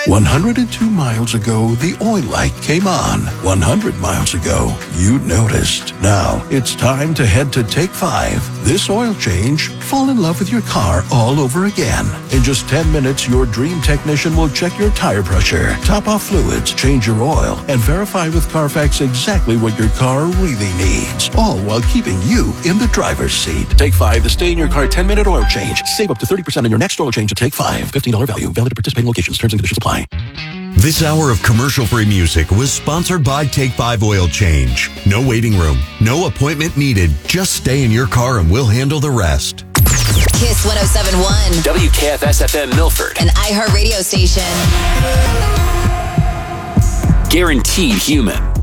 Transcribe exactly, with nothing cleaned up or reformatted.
one hundred two miles ago, the oil light came on. one hundred miles ago, you noticed. Now, it's time to head to Take five. This oil change, fall in love with your car all over again. In just ten minutes, your dream technician will check your tire pressure, top off fluids, change your oil, and verify with Carfax exactly what your car really needs. All while keeping you in the driver's seat. Take five, the stay in your car ten minute oil change. Save up to thirty percent on your next oil change at Take five. fifteen dollars value. Valid at participating locations. Terms and conditions apply. This hour of commercial-free music was sponsored by Take five Oil Change. No waiting room, no appointment needed. Just stay in your car and we'll handle the rest. Kiss one oh seven point one. W K F S F M Milford. An iHeart radio station. Guaranteed human.